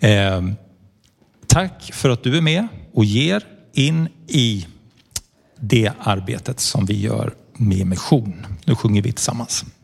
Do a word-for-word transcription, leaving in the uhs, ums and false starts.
Eh, tack för att du är med och ger in i det arbetet som vi gör med mission. Nu sjunger vi tillsammans.